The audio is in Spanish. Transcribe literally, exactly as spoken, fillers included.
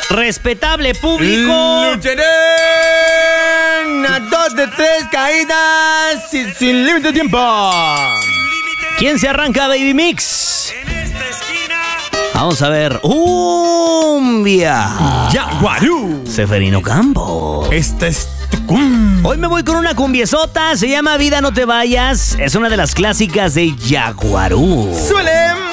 Respetable público. Lucharé a dos de tres caídas sin, sin límite de tiempo. ¿Quién se arranca, Baby Mix? Vamos a ver. ¡Cumbia! Yaguarú. Seferino Campos. Esta es tu cumbia. Hoy me voy con una cumbiesota. Se llama Vida No Te Vayas. Es una de las clásicas de Yaguarú. Suelen.